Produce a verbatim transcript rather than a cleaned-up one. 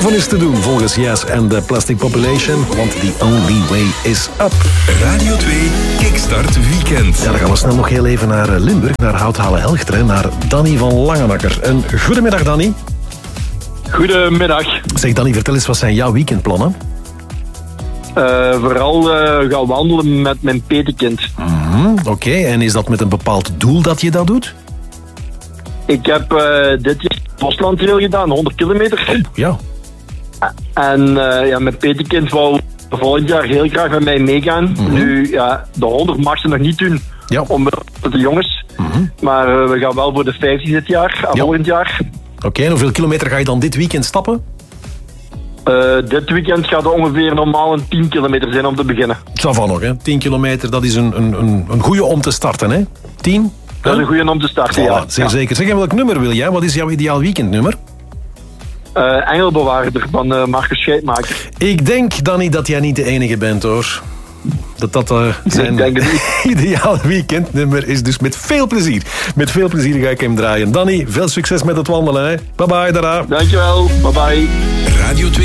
Boven is te doen volgens Yes en de Plastic Population, want the only way is up. Radio twee Kickstart Weekend. Ja, dan gaan we snel nog heel even naar Limburg, naar Houthalen-Helchteren, naar Danny van Langenakker. Een goedemiddag, Danny. Goedemiddag. Zeg Danny, vertel eens, wat zijn jouw weekendplannen? Uh, vooral uh, gaan wandelen met mijn petekind. Mm-hmm, Oké, okay. En is dat met een bepaald doel dat je dat doet? Ik heb uh, dit jaar Boslandtrail gedaan, honderd kilometer. Ja. En uh, ja, mijn petekind wou volgend jaar heel graag met mij meegaan. Mm-hmm. Nu, ja, de honderd mag ze nog niet doen, ja. Omwille van de jongens. Mm-hmm. Maar uh, we gaan wel voor de vijftien dit jaar, ja. volgend jaar. Oké, okay, en hoeveel kilometer ga je dan dit weekend stappen? Uh, dit weekend gaat het ongeveer normaal een tien kilometer zijn om te beginnen. Ça va nog, hè? tien kilometer, dat is een, een, een, een goede om te starten, hè? tien? Dat is een goede om te starten, voilà, ja. Zeer ja. zeker. Zeg, welk nummer wil jij? Wat is jouw ideaal weekendnummer? Uh, Engelbewaarder van uh, Marcus Scheidmaker. Ik denk, Danny, dat jij niet de enige bent, hoor. Dat dat uh, zijn ideaal weekendnummer is. Dus met veel plezier. Met veel plezier ga ik hem draaien. Danny, veel succes met het wandelen, hè. Bye bye, dara. Dankjewel, bye bye. Radio twee